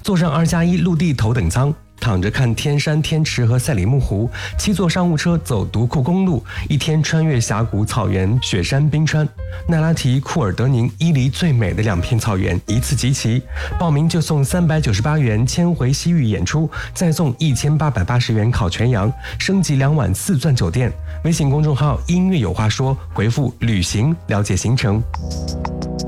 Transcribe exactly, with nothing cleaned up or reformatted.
坐上二加一陆地头等舱，躺着看天山、天池和赛里木湖，七座商务车走独库公路，一天穿越峡谷、草原、雪山、冰川，奈拉提、库尔德宁、伊犁最美的两片草原一次集齐。报名就送三百九十八元千回西域演出，再送一千八百八十元烤全羊，升级两晚四钻酒店。微信公众号音乐有话说，回复旅行了解行程。